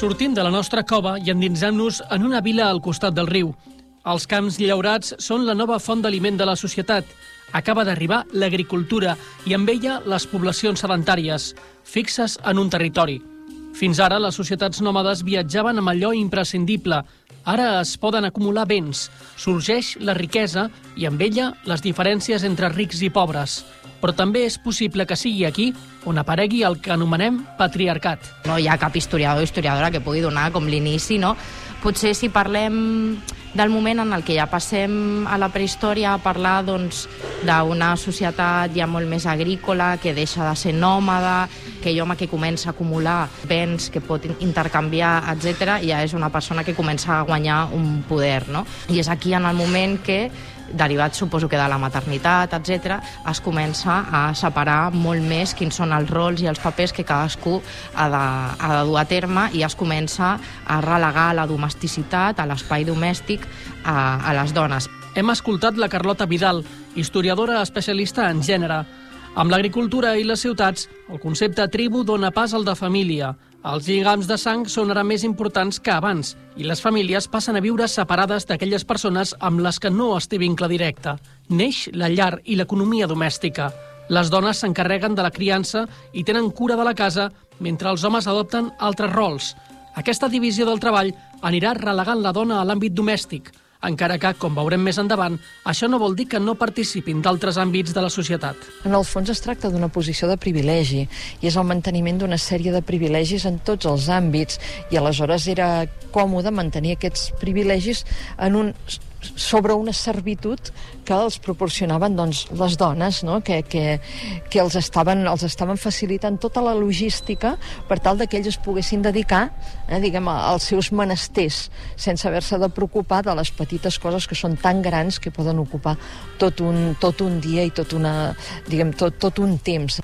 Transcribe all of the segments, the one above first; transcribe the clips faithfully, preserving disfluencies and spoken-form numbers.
Sortim de la nostra cova i endinsem-nos en una vila al costat del riu. Els camps llaurats són la nova font d'aliment de la societat. Acaba d'arribar l'agricultura i amb ella les poblacions sedentàries, fixes en un territori. Fins ara, les societats nòmades viatjaven amb allò imprescindible. Ara es poden acumular béns, sorgeix la riquesa i amb ella les diferències entre rics i pobres. Però també és possible que sigui aquí on aparegui el que anomenem patriarcat. No hi ha cap historiador o historiadora que pugui donar com l'inici, no? Potser si parlem del moment en el que ja passem a la prehistòria a parlar doncs, d'una societat ja molt més agrícola, que deixa de ser nòmada, que l'home que comença a acumular béns que pot intercanviar, etcètera, ja és una persona que comença a guanyar un poder, no? I és aquí en el moment que, derivat suposo que de la maternitat, etcètera, es comença a separar molt més quins són els rols i els papers que cadascú ha de, ha de dur a terme i es comença a relegar la domesticitat, a l'espai domèstic, a, a les dones. Hem escoltat la Carlota Vidal, historiadora especialista en gènere. Amb l'agricultura i les ciutats, el concepte tribu dona pas al de família. Els lligams de sang són ara més importants que abans i les famílies passen a viure separades d'aquelles persones amb les que no es té vincle directe. Neix la llar i l'economia domèstica. Les dones s'encarreguen de la criança i tenen cura de la casa, mentre els homes adopten altres rols. Aquesta divisió del treball anirà relegant la dona a l'àmbit domèstic, encara que, com veurem més endavant, això no vol dir que no participin d'altres àmbits de la societat. En el fons es tracta d'una posició de privilegi i és el manteniment d'una sèrie de privilegis en tots els àmbits i aleshores era còmode mantenir aquests privilegis en un sobre una servitud que els proporcionaven doncs, les dones, no? que, que, que els, estaven, els estaven facilitant tota la logística per tal que ells es poguessin dedicar eh, diguem, als seus menesters sense haver-se de preocupar de les petites coses que són tan grans que poden ocupar tot un, tot un dia i tot, una, diguem, tot, tot un temps.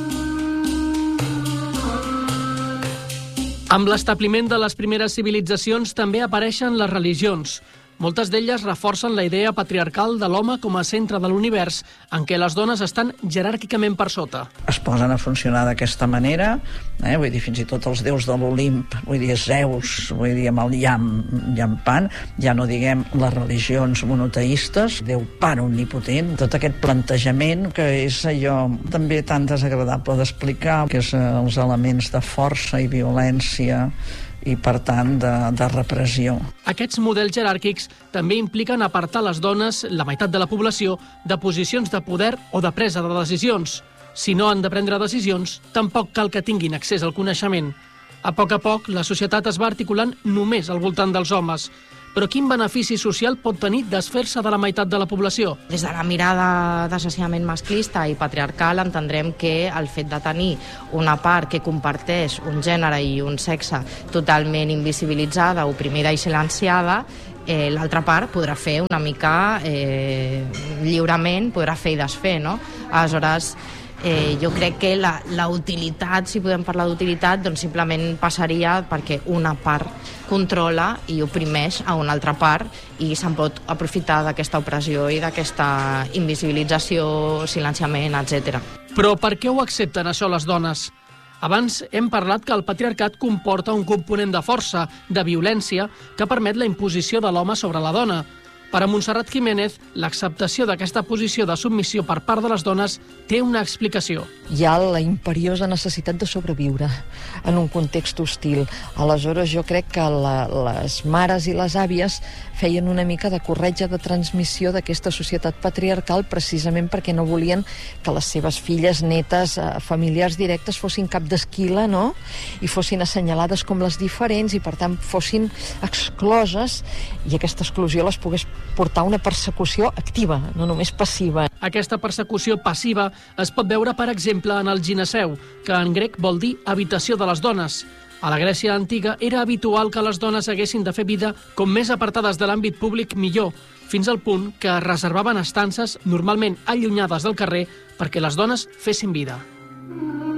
Amb l'establiment de les primeres civilitzacions també apareixen les religions. Moltes d'elles reforcen la idea patriarcal de l'home com a centre de l'univers, en què les dones estan jeràrquicament per sota. Es posen a funcionar d'aquesta manera, eh? vull dir, fins i tot els déus de l'Olimp, vull dir, Zeus, vull dir, amb el llamp, llampant, ja no diguem les religions monoteistes, Déu Pare omnipotent, tot aquest plantejament que és allò també tan desagradable d'explicar, que és els elements de força i violència i, per tant, de, de repressió. Aquests models jeràrquics també impliquen apartar les dones, la meitat de la població, de posicions de poder o de presa de decisions. Si no han de prendre decisions, tampoc cal que tinguin accés al coneixement. A poc a poc, la societat es va articulant només al voltant dels homes. Però quin benefici social pot tenir desfer-se de la meitat de la població? Des de la mirada desgraciadament masclista i patriarcal entendrem que el fet de tenir una part que comparteix un gènere i un sexe totalment invisibilitzada, oprimida i silenciada, eh, l'altra part podrà fer una mica eh, lliurement, podrà fer i desfer, no? Aleshores, Eh, jo crec que la, la utilitat, si podem parlar d'utilitat, doncs simplement passaria perquè una part controla i oprimeix a una altra part i se'n pot aprofitar d'aquesta opressió i d'aquesta invisibilització, silenciament, etcètera. Però per què ho accepten això les dones? Abans hem parlat que el patriarcat comporta un component de força, de violència, que permet la imposició de l'home sobre la dona. Per a Montserrat Jiménez, l'acceptació d'aquesta posició de submissió per part de les dones té una explicació. Hi ha la imperiosa necessitat de sobreviure en un context hostil. Aleshores, jo crec que la, les mares i les àvies feien una mica de corretja de transmissió d'aquesta societat patriarcal precisament perquè no volien que les seves filles, netes, eh, familiars directes fossin cap d'esquila, no? I fossin assenyalades com les diferents i, per tant, fossin excloses i aquesta exclusió les pogués portar una persecució activa, no només passiva. Aquesta persecució passiva es pot veure, per exemple, en el gineceu, que en grec vol dir habitació de les dones. A la Grècia antiga era habitual que les dones haguessin de fer vida com més apartades de l'àmbit públic millor, fins al punt que es reservaven estances normalment allunyades del carrer perquè les dones fessin vida.